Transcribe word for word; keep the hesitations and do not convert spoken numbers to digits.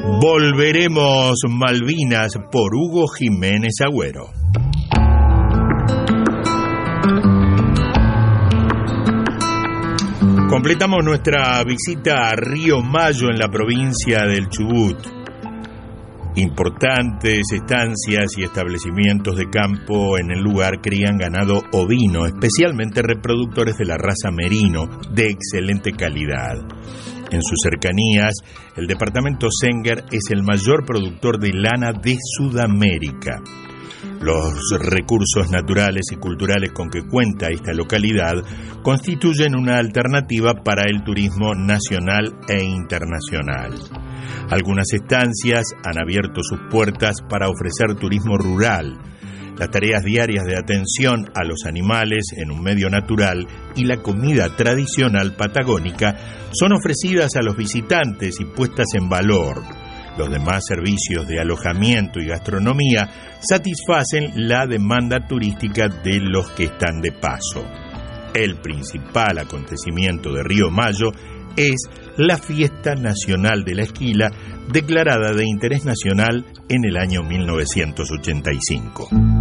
Volveremos Malvinas por Hugo Jiménez Agüero. Completamos nuestra visita a Río Mayo en la provincia del Chubut. Importantes estancias y establecimientos de campo en el lugar crían ganado ovino, especialmente reproductores de la raza merino, de excelente calidad. En sus cercanías, el departamento Senguer es el mayor productor de lana de Sudamérica. Los recursos naturales y culturales con que cuenta esta localidad constituyen una alternativa para el turismo nacional e internacional. Algunas estancias han abierto sus puertas para ofrecer turismo rural, las tareas diarias de atención a los animales en un medio natural y la comida tradicional patagónica son ofrecidas a los visitantes y puestas en valor. Los demás servicios de alojamiento y gastronomía satisfacen la demanda turística de los que están de paso. El principal acontecimiento de Río Mayo es la Fiesta Nacional de la Esquila, declarada de interés nacional en el año mil novecientos ochenta y cinco.